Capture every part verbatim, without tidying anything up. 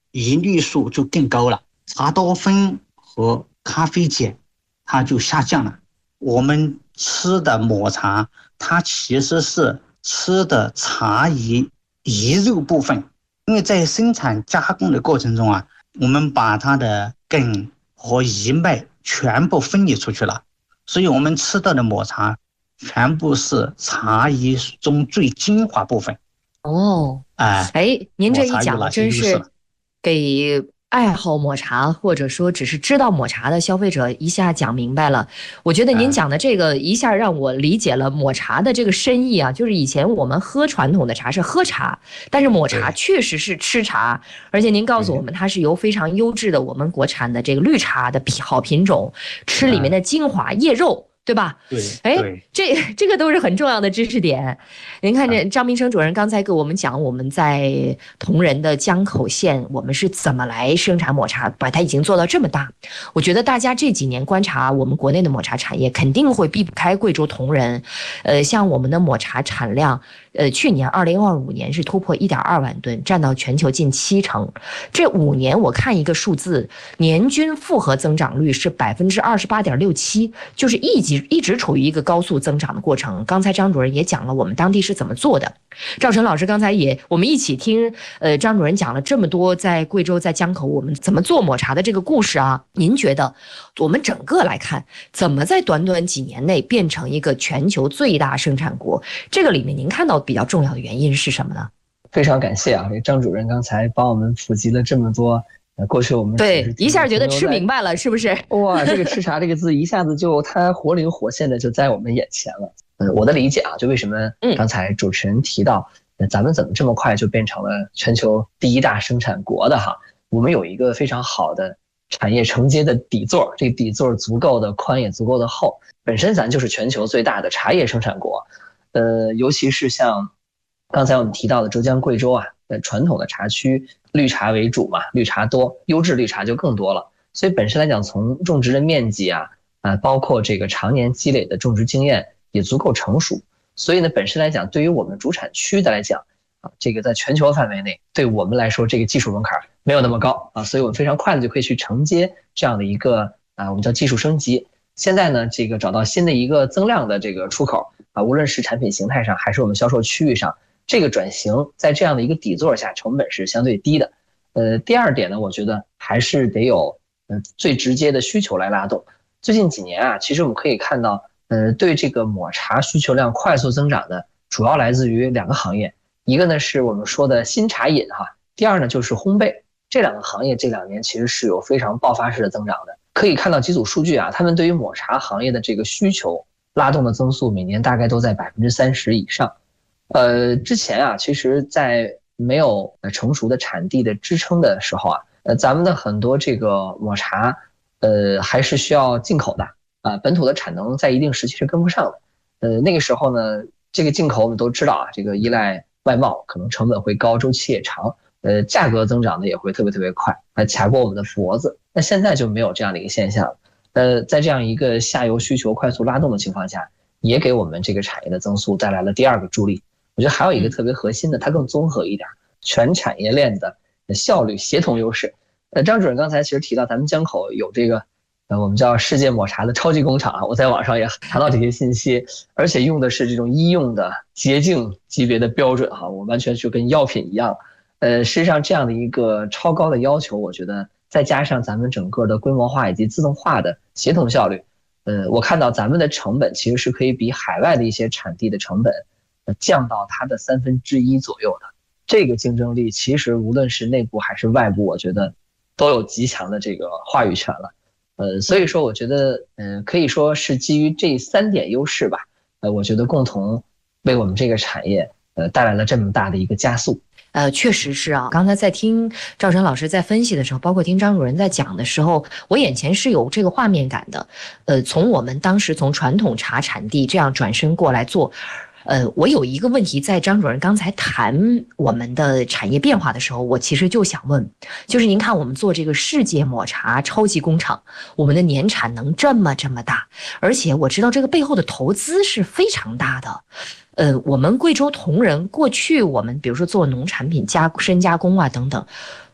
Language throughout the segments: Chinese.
胰绿素就更高了，茶多酚和咖啡碱它就下降了。我们吃的抹茶，它其实是吃的茶叶叶肉部分，因为在生产加工的过程中啊，我们把它的根和叶脉全部分离出去了，所以我们吃到的抹茶全部是茶叶中最精华部分。 哦， 哎， 哎，您这一讲真是给爱好抹茶或者说只是知道抹茶的消费者一下讲明白了。我觉得您讲的这个一下让我理解了抹茶的这个深意啊，就是以前我们喝传统的茶是喝茶，但是抹茶确实是吃茶，而且您告诉我们它是由非常优质的我们国产的这个绿茶的好品种，吃里面的精华叶肉。对吧？ 对， 哎，这这个都是很重要的知识点。您看这张明生主任刚才给我们讲，我们在铜仁的江口县，我们是怎么来生产抹茶，把它已经做到这么大。我觉得大家这几年观察我们国内的抹茶产业，肯定会避不开贵州铜仁。呃，像我们的抹茶产量，呃，去年二零二五年是突破一点二万吨，占到全球近七成。这五年我看一个数字，年均复合增长率是百分之二十八点六七，就是一级。一直处于一个高速增长的过程。刚才张主任也讲了我们当地是怎么做的。赵晨老师刚才也我们一起听，呃，张主任讲了这么多在贵州在江口我们怎么做抹茶的这个故事啊。您觉得我们整个来看，怎么在短短几年内变成一个全球最大生产国？这个里面您看到比较重要的原因是什么呢？ 非常感谢啊，这张主任刚才帮我们普及了这么多。过去我们对一下觉得吃明白了，是不是？ 哇，这个吃茶这个字一下子就它活灵活现的就在我们眼前了。嗯，我的理解啊，就为什么刚才主持人提到，嗯、咱们怎么这么快就变成了全球第一大生产国的哈？我们有一个非常好的产业承接的底座，这个底座足够的宽也足够的厚，本身咱就是全球最大的茶叶生产国。呃，尤其是像刚才我们提到的浙江、贵州啊，呃，传统的茶区。绿茶为主嘛，绿茶多，优质绿茶就更多了。所以本身来讲，从种植的面积啊，啊，包括这个常年积累的种植经验也足够成熟。所以呢，本身来讲，对于我们主产区的来讲啊，这个在全球范围内，对我们来说，这个技术门槛没有那么高啊，所以我们非常快的就可以去承接这样的一个啊，我们叫技术升级。现在呢，这个找到新的一个增量的这个出口啊，无论是产品形态上，还是我们销售区域上。这个转型在这样的一个底座下，成本是相对低的。呃，第二点呢，我觉得还是得有呃最直接的需求来拉动。最近几年啊，其实我们可以看到，呃，对这个抹茶需求量快速增长的，主要来自于两个行业，一个呢是我们说的新茶饮哈，第二呢就是烘焙。这两个行业这两年其实是有非常爆发式的增长的。可以看到几组数据啊，他们对于抹茶行业的这个需求拉动的增速，每年大概都在百分之三十以上。呃，之前啊，其实在没有成熟的产地的支撑的时候啊，呃，咱们的很多这个抹茶，呃，还是需要进口的啊，本土的产能在一定时期是跟不上的。呃，那个时候呢，这个进口我们都知道啊，这个依赖外贸，可能成本会高，周期也长，呃，价格增长的也会特别特别快，还卡过我们的脖子。那现在就没有这样的一个现象了。呃，在这样一个下游需求快速拉动的情况下，也给我们这个产业的增速带来了第二个助力。我觉得还有一个特别核心的，它更综合一点，全产业链的效率协同优势。呃，张主任刚才其实提到咱们江口有这个，呃，我们叫世界抹茶的超级工厂啊，我在网上也查到这些信息，而且用的是这种医用的洁净级别的标准哈，我完全就跟药品一样。呃，实际上这样的一个超高的要求，我觉得再加上咱们整个的规模化以及自动化的协同效率，呃，我看到咱们的成本其实是可以比海外的一些产地的成本降到它的三分之一左右的。这个竞争力其实无论是内部还是外部，我觉得都有极强的这个话语权了。呃，所以说我觉得，嗯、呃，可以说是基于这三点优势吧，呃，我觉得共同为我们这个产业呃带来了这么大的一个加速。 呃，确实是啊。刚才在听赵晨老师在分析的时候，包括听张主任在讲的时候，我眼前是有这个画面感的。呃，从我们当时从传统茶产地这样转身过来做。呃，我有一个问题，在张主任刚才谈我们的产业变化的时候，我其实就想问，就是您看我们做这个世界抹茶超级工厂，我们的年产能这么这么大，而且我知道这个背后的投资是非常大的。呃，我们贵州铜仁过去我们比如说做农产品加深加工啊等等，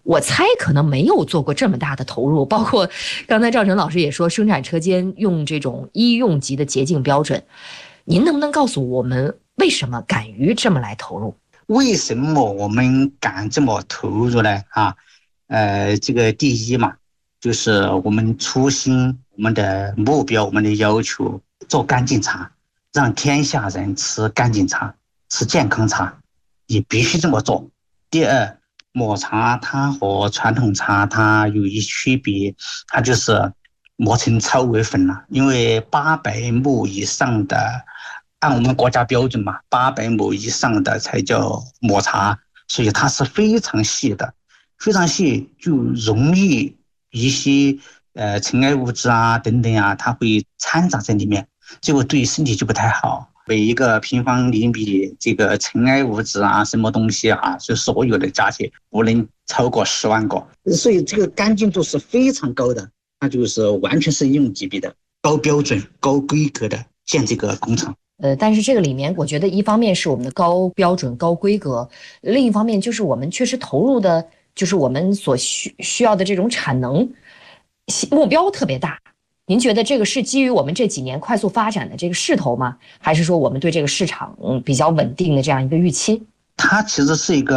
我猜可能没有做过这么大的投入，包括刚才赵晨老师也说，生产车间用这种医用级的洁净标准，您能不能告诉我们为什么敢于这么来投入？ 为什么我们敢这么投入呢？啊，呃，这个第一嘛，就是我们初心、我们的目标、我们的要求，做干净茶，让天下人吃干净茶、吃健康茶，也必须这么做。第二，抹茶它和传统茶它有一区别，它就是磨成糙为粉了。因为八百亩以上的，按我们国家标准嘛，八百亩以上的才叫抹茶，所以它是非常细的，非常细，就容易一些呃尘埃物质啊等等啊，它会掺杂在里面，结果对身体就不太好。每一个平方厘米这个尘埃物质啊，什么东西啊，就所有的加起来不能超过十万个，所以这个干净度是非常高的，那就是完全是应用级别的高标准、高规格的建这个工厂。 呃，但是这个里面，我觉得一方面是我们的高标准、高规格，另一方面就是我们确实投入的，就是我们所需需要的这种产能目标特别大。您觉得这个是基于我们这几年快速发展的这个势头吗？还是说我们对这个市场嗯比较稳定的这样一个预期？ 它其实是一个